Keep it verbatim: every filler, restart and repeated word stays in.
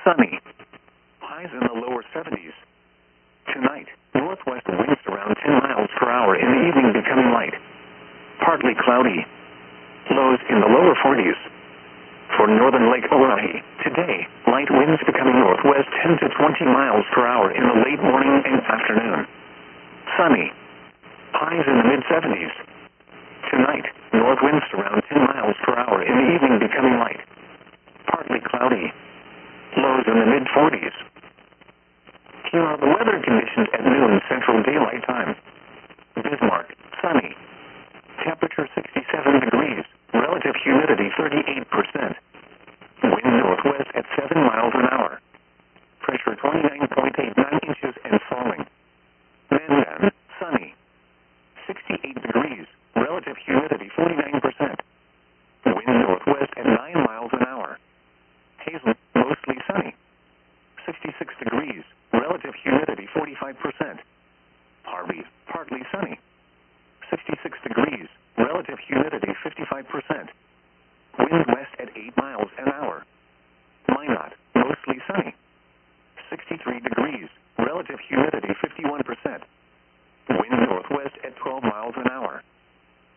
sunny. Highs in the lower seventies. Tonight, northwest winds around ten miles per hour, in the evening becoming light. Partly cloudy. Lows in the lower forties. For northern Lake Oahe, today, light winds becoming northwest ten to twenty miles per hour in the late morning and afternoon. Sunny. Highs in the mid seventies. Tonight, north winds around ten miles per hour, in the evening becoming light. Partly cloudy. Lows in the mid forties. Here are the weather conditions at noon Central Daylight Time. Bismarck, sunny. Temperature sixty-seven degrees. Relative humidity thirty-eight percent. Wind northwest at seven miles an hour. Pressure twenty-nine point eight nine inches and falling. Mandan, sunny. sixty-eight degrees. Relative humidity forty-nine percent. Wind northwest at nine miles an hour. Hazen, mostly sunny. sixty-six degrees. Relative humidity forty-five percent. Harvey, partly sunny. sixty-six degrees. Relative humidity fifty-five percent. Wind west at eight miles an hour. Minot, mostly sunny. sixty-three degrees. Relative humidity fifty-one percent. Wind northwest at twelve miles an hour.